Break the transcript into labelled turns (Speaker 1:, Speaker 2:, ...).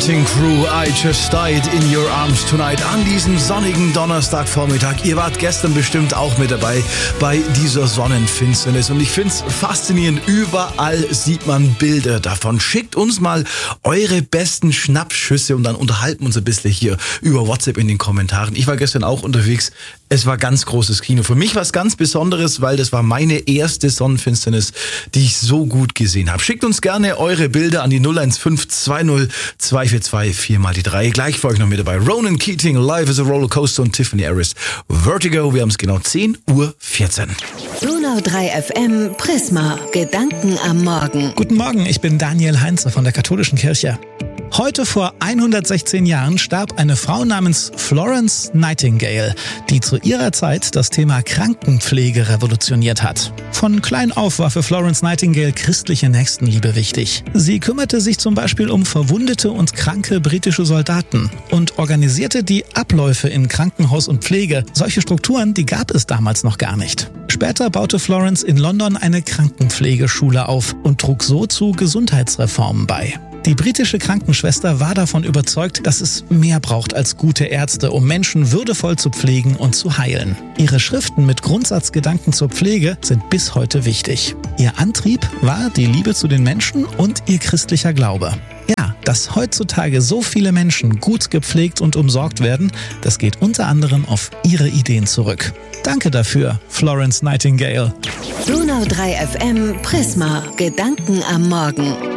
Speaker 1: Cutting Crew, I Just Died in Your Arms Tonight an diesem sonnigen Donnerstagvormittag. Ihr wart gestern bestimmt auch mit dabei bei dieser Sonnenfinsternis und ich find's faszinierend, überall sieht man Bilder davon. Schickt uns mal eure besten Schnappschüsse und dann unterhalten wir uns ein bisschen hier über WhatsApp in den Kommentaren. Ich war gestern auch unterwegs, es war ganz großes Kino. Für mich war es ganz Besonderes, weil das war meine erste Sonnenfinsternis, die ich so gut gesehen habe. Schickt uns gerne eure Bilder an die 01520 242 4x3. Gleich für euch noch mit dabei Ronan Keating, Life is a Rollercoaster und Tiffany Harris, Vertigo. Wir haben es genau 10:14 Uhr.
Speaker 2: Donau 3 FM, Prisma, Gedanken am Morgen.
Speaker 3: Guten Morgen, ich bin Daniel Heinze von der Katholischen Kirche. Heute vor 116 Jahren starb eine Frau namens Florence Nightingale, die zu ihrer Zeit das Thema Krankenpflege revolutioniert hat. Von klein auf war für Florence Nightingale christliche Nächstenliebe wichtig. Sie kümmerte sich zum Beispiel um verwundete und kranke britische Soldaten und organisierte die Abläufe in Krankenhaus und Pflege. Solche Strukturen, die gab es damals noch gar nicht. Später baute Florence in London eine Krankenpflegeschule auf und trug so zu Gesundheitsreformen bei. Die britische Krankenschwester war davon überzeugt, dass es mehr braucht als gute Ärzte, um Menschen würdevoll zu pflegen und zu heilen. Ihre Schriften mit Grundsatzgedanken zur Pflege sind bis heute wichtig. Ihr Antrieb war die Liebe zu den Menschen und ihr christlicher Glaube. Ja, dass heutzutage so viele Menschen gut gepflegt und umsorgt werden, das geht unter anderem auf ihre Ideen zurück. Danke dafür, Florence Nightingale.
Speaker 2: Donau 3 FM, Prisma, Gedanken am Morgen.